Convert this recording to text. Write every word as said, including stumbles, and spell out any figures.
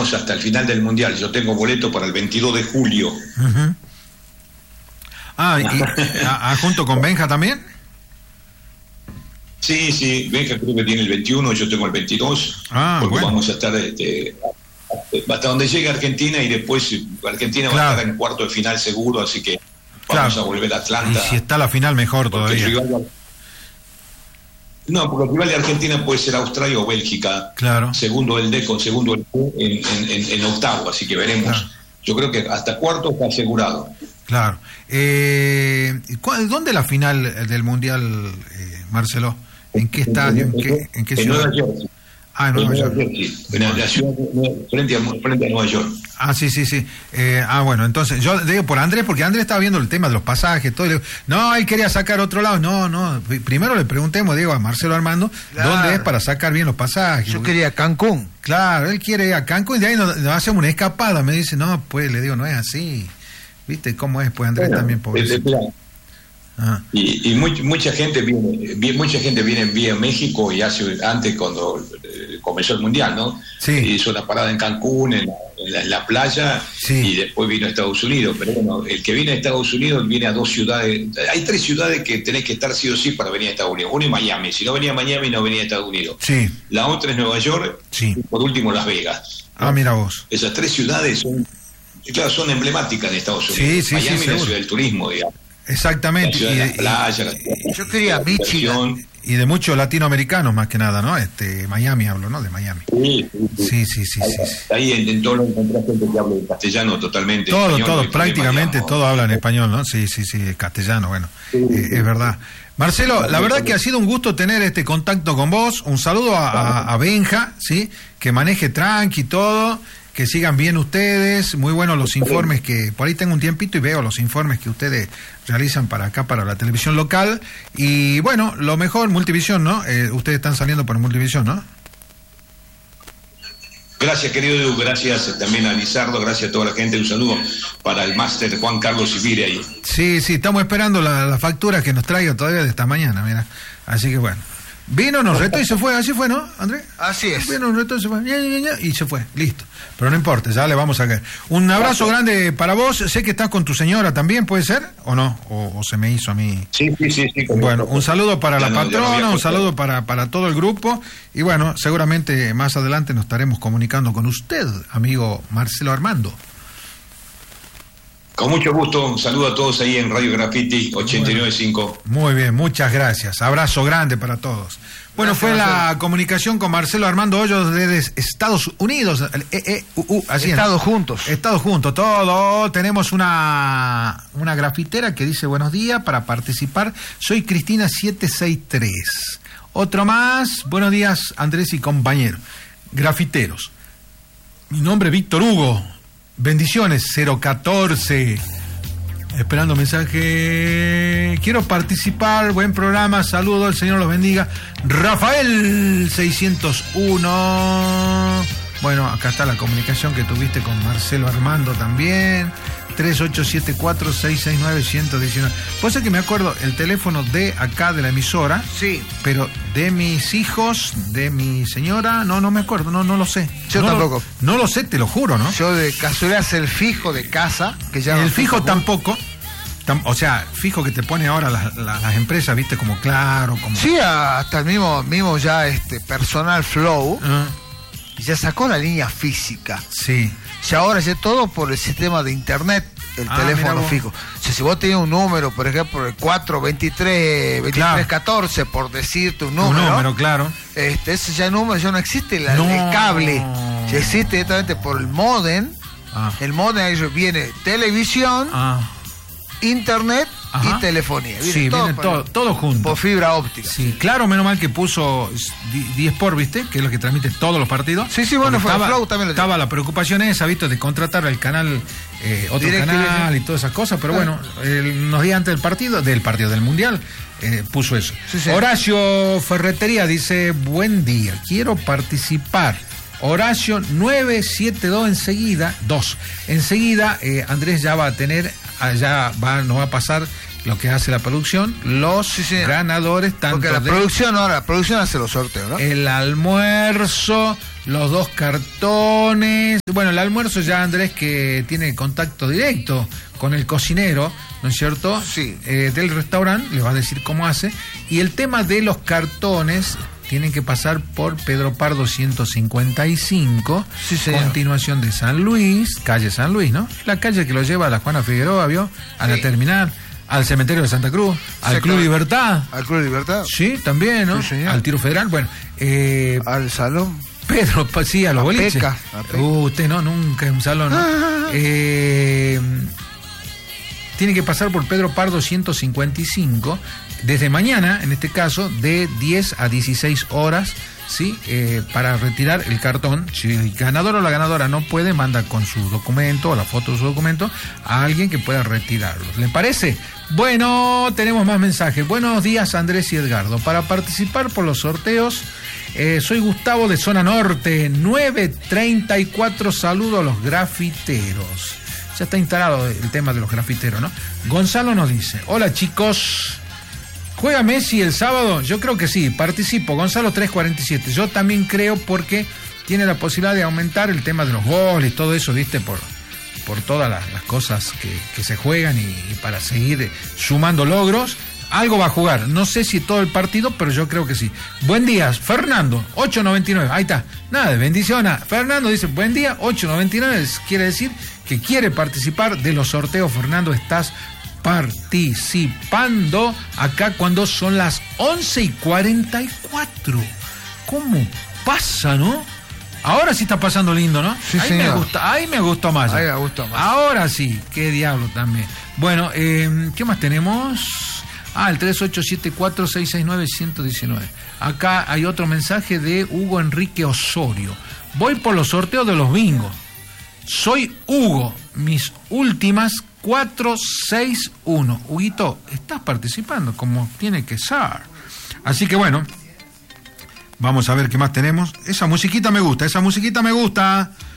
jugamos hasta el final del Mundial. Yo tengo boleto para el veintidós de julio. Uh-huh. Ah, y, a, a, junto con Benja también. Sí, sí, Benja creo que tiene el veintiuno, yo tengo el veintidós, ah, porque bueno. vamos a estar este, hasta donde llegue Argentina, y después Argentina claro. va a estar en cuarto de final seguro, así que vamos claro. a volver a Atlanta. Y si está la final mejor todavía. Rival, no, porque el rival de Argentina puede ser Australia o Bélgica, claro. segundo el D con segundo el Q en, en, en, en octavo, así que veremos. Claro. Yo creo que hasta cuarto está asegurado. Claro. Eh, ¿Dónde la final del Mundial, eh, Marcelo? ¿En qué estadio? ¿En qué, en qué ciudad? En Nueva York. Ah, en Nueva York. Sí. En la ciudad frente a, frente a Nueva York. Ah, sí, sí, sí. Eh, ah, bueno, entonces, yo digo por Andrés, porque Andrés estaba viendo el tema de los pasajes, todo, y le digo, no, él quería sacar otro lado. No, no, primero le preguntemos, digo, a Marcelo Armando, claro. ¿dónde es para sacar bien los pasajes? Yo quería Cancún. Claro, él quiere ir a Cancún y de ahí nos, nos hacemos una escapada. Me dice, no, pues, le digo, no es así. ¿Viste cómo es? Pues Andrés bueno, también, pobrecito. Ah. Y, y muy, mucha gente viene, bien, mucha gente viene vía México y hace antes cuando eh, comenzó el Mundial, ¿no? Sí. Hizo una parada en Cancún, en la, en la, en la playa, sí. y después vino a Estados Unidos. Pero bueno, el que viene a Estados Unidos viene a dos ciudades. Hay tres ciudades que tenés que estar sí o sí para venir a Estados Unidos. Uno es Miami. Si no venía a Miami, no venía a Estados Unidos. Sí. La otra es Nueva York. Sí. Y por último, Las Vegas, ¿no? Ah, mira vos. Esas tres ciudades son, claro, son emblemáticas de Estados Unidos. Sí, sí, Miami sí, es la ciudad del turismo, digamos. Exactamente. La y de, la playa, la ciudad, yo quería Michigan. Y de muchos latinoamericanos más que nada, ¿no? Este, Miami hablo, ¿no? De Miami. Sí, sí, sí, sí, sí, ahí, sí, sí. Ahí en, en todo lo encontrás gente que habla en castellano totalmente. Todo, español, todo, prácticamente Miami, todo habla en español, ¿no? Sí, sí, sí, castellano, bueno, sí, eh, sí. Es verdad. Marcelo, la verdad que ha sido un gusto tener este contacto con vos. Un saludo a, a, a Benja, ¿sí? Que maneje tranqui todo. Que sigan bien ustedes, muy buenos los informes que, por ahí tengo un tiempito y veo los informes que ustedes realizan para acá, para la televisión local, y bueno, lo mejor, Multivisión, ¿no? Eh, ustedes están saliendo por Multivisión, ¿no? Gracias, querido Edu, gracias también a Lizardo, gracias a toda la gente, un saludo para el máster Juan Carlos Ibire ahí. Sí, sí, estamos esperando la, la factura que nos traiga todavía de esta mañana, mira, así que bueno. Vino, nos retó y se fue, así fue, ¿no, Andrés? Así es. Vino, nos retó y se fue, y se fue, listo. Pero no importa, ya le vamos a caer. Un abrazo grande para vos, sé que estás con tu señora también, ¿puede ser? ¿O no? ¿O, o se me hizo a mí? Sí, sí, sí. sí bueno, un saludo para ya la no, patrona, no un saludo para, para todo el grupo, y bueno, seguramente más adelante nos estaremos comunicando con usted, amigo Marcelo Armando. Con mucho gusto, un saludo a todos ahí en Radio Graffiti ochenta y nueve punto cinco. Muy bien, muchas gracias. Abrazo grande para todos. Bueno, gracias, fue la Marcelo. Comunicación con Marcelo Armando Hoyos desde Estados Unidos. E, e, u, u, así Estados ¿no? juntos. Estados juntos, todo. Tenemos una, una grafitera que dice buenos días para participar. Soy Cristina siete seis tres. Otro más. Buenos días, Andrés y compañeros. Grafiteros. Mi nombre es Víctor Hugo. Bendiciones, cero catorce. Esperando mensaje. Quiero participar, buen programa, saludos, el Señor los bendiga. Rafael seiscientos uno. Bueno, acá está la comunicación que tuviste con Marcelo Armando también. tres ocho siete cuatro seis seis nueve uno uno nueve. Puede ser que me acuerdo el teléfono de acá de la emisora. Sí. Pero de mis hijos, de mi señora, no, no me acuerdo, no, no lo sé. Yo no tampoco. Lo, no lo sé, te lo juro, ¿no? Yo de casualidad el fijo de casa, que ya el no fijo tampoco. Tam, o sea, fijo que te pone ahora las, las, las empresas, viste, como Claro, como. Sí, hasta el mismo, mismo ya este personal Flow. Uh. Ya sacó la línea física. Sí. Y ahora ya todo por el sistema de internet, el ah, teléfono fijo. O sea, si vos tenés un número, por ejemplo, el cuatro veintitrés veintitrés catorce, claro, por decirte un número. Un número, claro. Este, ese ya número ya no existe, la, no. el cable. Ya existe directamente por el modem. Ah. El modem ahí viene televisión, ah. internet. Ajá. Y telefonía. Viene sí, todo, viene todo, todo junto. Por fibra óptica. Sí, claro, menos mal que puso D-Sport, ¿viste? Que es lo que transmite todos los partidos. Sí, sí, bueno, fue estaba, Flow también lo estaba la preocupación esa, ¿viste? De contratar al canal, eh, otro Directo, canal y todas esas cosas, pero ah. bueno, eh, unos días antes del partido, del partido del Mundial, eh, puso eso. Sí, sí. Horacio Ferretería dice, buen día, quiero participar. Horacio nueve siete dos enseguida, dos. Enseguida eh, Andrés ya va a tener, allá va, nos va a pasar lo que hace la producción, los sí, sí. ganadores tanto porque la de, producción ahora, la producción hace los sorteos, ¿no? El almuerzo, los dos cartones. Bueno, el almuerzo ya Andrés, que tiene contacto directo con el cocinero, ¿no es cierto? Sí. Eh, del restaurante, le va a decir cómo hace. Y el tema de los cartones tienen que pasar por Pedro Pardo ciento cincuenta y cinco, sí, continuación de San Luis, calle San Luis, ¿no? La calle que lo lleva a la Juana Figueroa, ¿vio? A sí. la terminal, al cementerio de Santa Cruz, al Club Libertad. Al Club Libertad. Sí, también, ¿no? Sí, al Tiro Federal, bueno. Eh, al salón. Pedro, sí, a los a boliches. Peca, a Peca. Uh, usted no, nunca en un salón, ¿no? Ah. Eh, tiene que pasar por Pedro Pardo ciento cincuenta y cinco, desde mañana, en este caso, de diez a dieciséis horas, ¿sí? Eh, para retirar el cartón. Si el ganador o la ganadora no puede, manda con su documento o la foto de su documento a alguien que pueda retirarlo. ¿Le parece? Bueno, tenemos más mensajes. Buenos días, Andrés y Edgardo. Para participar por los sorteos, eh, soy Gustavo de Zona Norte, nueve treinta y cuatro. Saludo a los grafiteros. Ya está instalado el tema de los grafiteros, ¿no? Gonzalo nos dice: hola, chicos. ¿Juega Messi el sábado? Yo creo que sí, participo. Gonzalo trescientos cuarenta y siete. Yo también creo, porque tiene la posibilidad de aumentar el tema de los goles, todo eso, ¿viste? Por, por todas las, las cosas que, que se juegan y, y para seguir sumando logros. Algo va a jugar. No sé si todo el partido, pero yo creo que sí. Buen día, Fernando, ocho noventa y nueve. Ahí está. Nada de bendición. Fernando dice: buen día, ocho noventa y nueve. Quiere decir que quiere participar de los sorteos. Fernando, estás participando acá cuando son las once y cuarenta y cuatro. ¿Cómo pasa, no? Ahora sí está pasando lindo, ¿no? Sí, ahí señor. me gusta, ahí me gustó más. Ahí me gustó más. Ahora sí, qué diablo también. Bueno, eh, ¿qué más tenemos? Ah, el tres ocho siete cuatro seis seis nueve uno uno nueve. Acá hay otro mensaje de Hugo Enrique Osorio. Voy por los sorteos de los bingos. Soy Hugo, mis últimas cuatro seis uno. Huguito, estás participando como tiene que ser. Así que bueno, vamos a ver qué más tenemos. Esa musiquita me gusta, esa musiquita me gusta.